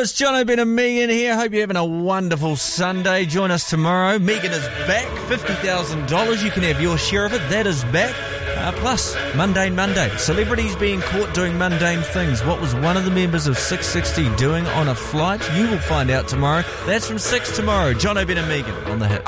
it's John O'Ben and Megan here. Hope you're having a wonderful Sunday. Join us tomorrow. Megan is back. $50,000. You can have your share of it. That is back. Plus, Mundane Monday. Celebrities being caught doing mundane things. What was one of the members of 660 doing on a flight? You will find out tomorrow. That's from 6 tomorrow. John O'Ben and Megan on the Hits.